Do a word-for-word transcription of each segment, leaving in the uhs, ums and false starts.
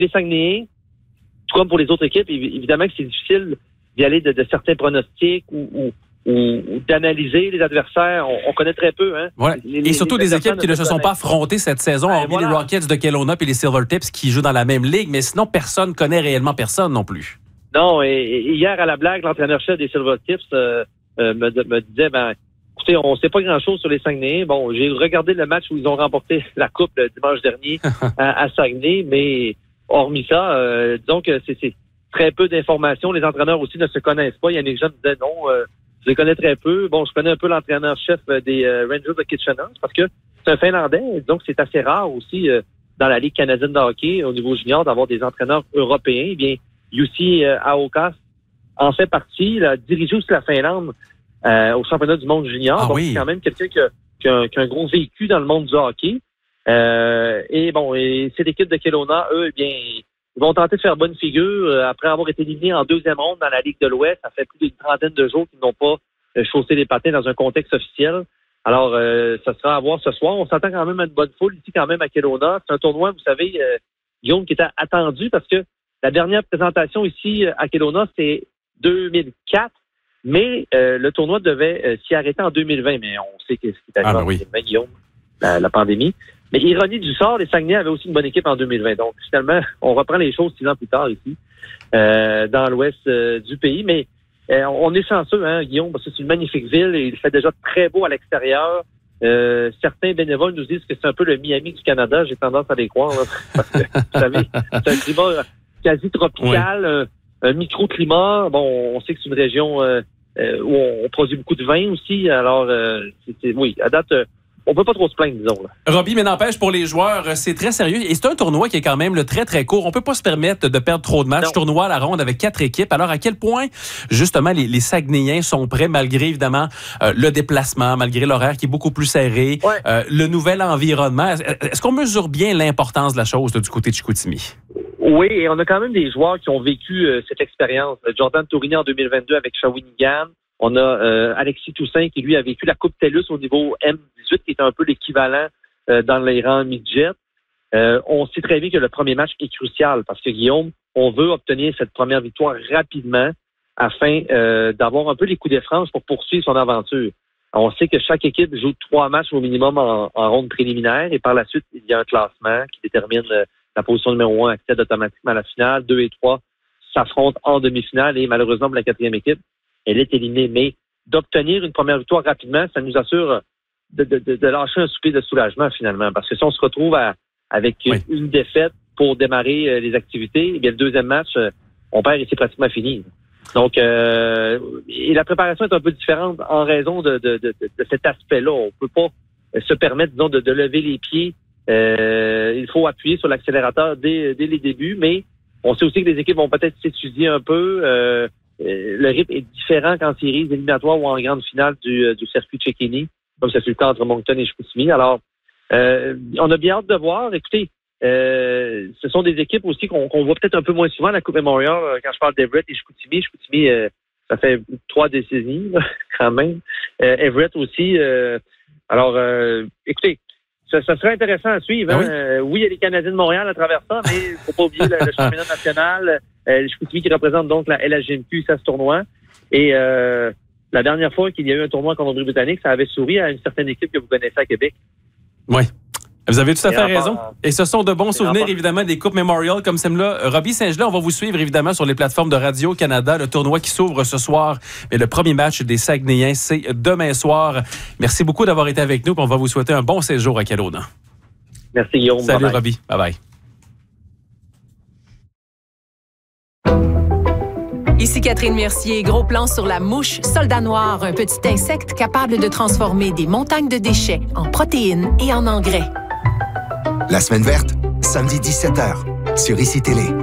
les Saguenayens, tout comme pour les autres équipes, évidemment que c'est difficile d'y aller de, de certains pronostics ou, ou, ou, ou d'analyser les adversaires. On, on connaît très peu. Hein? Ouais. Les, et les, surtout les des équipes qui ne se sont connaissent. pas affrontées cette saison, Ben, hormis voilà. les Rockets de Kelowna et les Silvertips qui jouent dans la même ligue, mais sinon, personne connaît réellement personne non plus. Non, et, et hier, à la blague, l'entraîneur-chef des Silvertips euh, euh, me, me disait, ben, écoutez, on ne sait pas grand-chose sur les Saguenayens. Bon, j'ai regardé le match où ils ont remporté la Coupe le dimanche dernier à, à Saguenay, mais hormis ça, euh, disons que c'est, c'est très peu d'informations. Les entraîneurs aussi ne se connaissent pas. Yannick Jean disait non, euh, je les connais très peu. Bon, je connais un peu l'entraîneur-chef des euh, Rangers de Kitchener parce que c'est un Finlandais, donc c'est assez rare aussi euh, dans la Ligue canadienne de hockey au niveau junior d'avoir des entraîneurs européens. Eh bien, Jussi euh, Ahokas en fait partie. Il a dirigé aussi la Finlande euh, au championnat du monde junior. Ah, donc, oui. c'est quand même quelqu'un qui a, qui, a, qui a un gros vécu dans le monde du hockey. Euh, et bon, et cette équipe de Kelowna, eux, eh bien, ils vont tenter de faire bonne figure euh, après avoir été éliminés en deuxième ronde dans la Ligue de l'Ouest. Ça fait plus d'une trentaine de jours qu'ils n'ont pas euh, chaussé les patins dans un contexte officiel. Alors, euh, ça sera à voir ce soir. On s'attend quand même à une bonne foule ici quand même à Kelowna. C'est un tournoi, vous savez, euh, Guillaume, qui était attendu parce que la dernière présentation ici à Kelowna, c'est deux mille quatre, mais euh, le tournoi devait euh, s'y arrêter en deux mille vingt. Mais on sait que ce qui est arrivé Ah, ben en oui. deux mille vingt, Guillaume, la, la pandémie. Mais ironie du sort, les Saguenay avaient aussi une bonne équipe en deux mille vingt. Donc, finalement, on reprend les choses six ans plus tard ici, euh, dans l'ouest euh, du pays. Mais euh, on est chanceux, hein, Guillaume, parce que c'est une magnifique ville et il fait déjà très beau à l'extérieur. Euh, certains bénévoles nous disent que c'est un peu le Miami du Canada. J'ai tendance à les croire. Là, parce que, vous savez, c'est un climat quasi tropical, oui. un, un microclimat. Bon, on sait que c'est une région euh, euh, où on, on produit beaucoup de vin aussi. Alors, euh, c'est, c'est, oui, à date, euh, on peut pas trop se plaindre, disons. Là. Robbie, mais n'empêche, pour les joueurs, c'est très sérieux. Et c'est un tournoi qui est quand même là, très, très court. On peut pas se permettre de perdre trop de matchs. Non. Tournoi à la ronde avec quatre équipes. Alors, à quel point, justement, les, les Saguenayens sont prêts, malgré, évidemment, euh, le déplacement, malgré l'horaire qui est beaucoup plus serré, ouais. euh, le nouvel environnement. Est-ce qu'on mesure bien l'importance de la chose là, du côté de Chicoutimi? Oui, et on a quand même des joueurs qui ont vécu euh, cette expérience. Jordan Tourigny en deux mille vingt-deux avec Shawinigan. On a euh, Alexis Toussaint qui, lui, a vécu la Coupe TELUS au niveau M dix-huit, qui est un peu l'équivalent euh, dans les rangs midget. Euh, on sait très bien que le premier match est crucial parce que, Guillaume, on veut obtenir cette première victoire rapidement afin euh, d'avoir un peu les coups de franche pour poursuivre son aventure. On sait que chaque équipe joue trois matchs au minimum en, en ronde préliminaire et par la suite, il y a un classement qui détermine euh, la position numéro un accède automatiquement à la finale. Deux et trois s'affrontent en demi-finale et malheureusement pour la quatrième équipe, elle est éliminée. Mais d'obtenir une première victoire rapidement, ça nous assure de, de, de, de lâcher un soupir de soulagement finalement. Parce que si on se retrouve à, avec oui. une, une défaite pour démarrer euh, les activités, eh bien le deuxième match, euh, on perd et c'est pratiquement fini. Donc, euh, et la préparation est un peu différente en raison de, de, de, de cet aspect-là. On peut pas se permettre, disons, de, de lever les pieds. Euh, il faut appuyer sur l'accélérateur dès, dès les débuts, mais on sait aussi que les équipes vont peut-être s'étudier un peu. Euh, le rythme est différent qu'en séries éliminatoires ou en grande finale du, du circuit Cecchini, comme ça fut le cas entre Moncton et Chicoutimi. Alors, euh, on a bien hâte de voir. Écoutez, euh, ce sont des équipes aussi qu'on, qu'on voit peut-être un peu moins souvent à la Coupe Memorial. Quand je parle d'Everett et Chicoutimi, Chicoutimi, euh, ça fait trois décennies là, quand même. Euh, Everett aussi. Euh, alors, euh, écoutez, Ça, ça serait intéressant à suivre. Hein? Ah oui? Euh, oui, il y a les Canadiens de Montréal à travers ça, mais il ne faut pas oublier le, le championnat national. Euh, Chicoutimi qui représente donc la L H G M Q, ça ce tournoi. Et euh, la dernière fois qu'il y a eu un tournoi en Colombie-Britannique, ça avait souri à une certaine équipe que vous connaissez à Québec. Oui. Vous avez tout à Et fait en raison. part, Et ce sont de bons souvenirs, part. évidemment, des Coupes Memorial comme celle-là. Robbie Saint-Gelais, on va vous suivre, évidemment, sur les plateformes de Radio-Canada. Le tournoi qui s'ouvre ce soir. Mais le premier match des Saguenayens, c'est demain soir. Merci beaucoup d'avoir été avec nous. On va vous souhaiter un bon séjour à Kelowna. Merci, Guillaume. Salut, bye-bye. Robbie. Bye-bye. Ici Catherine Mercier. Gros plan sur la mouche soldat noir, un petit insecte capable de transformer des montagnes de déchets en protéines et en engrais. La semaine verte, samedi dix-sept heures, sur I C I Télé.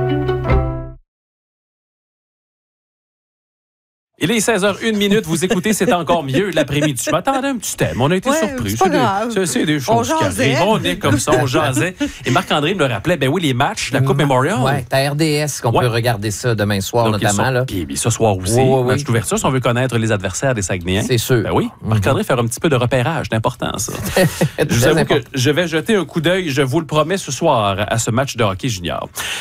Il est seize heures une minute. Vous écoutez, c'est encore mieux l'après-midi. Je m'attendais un petit thème. On a été ouais, surpris. C'est pas c'est, grave. Des, c'est, c'est des choses on qui jasait. arrivent. On est comme ça, on jasait. Et Marc-André me le rappelait. Ben oui, les matchs, la Coupe Memorial. Oui, t'as R D S qu'on ouais. peut regarder ça demain soir, donc, notamment. Sont, là. Puis, puis ce soir aussi, oui, oui, match oui. d'ouverture, si on veut connaître les adversaires des Saguenayens. C'est sûr. Ben oui, Marc-André mm-hmm. faire un petit peu de repérage. C'est important, ça. Je vous avoue que je vais jeter un coup d'œil, je vous le promets, ce soir à ce match de hockey junior.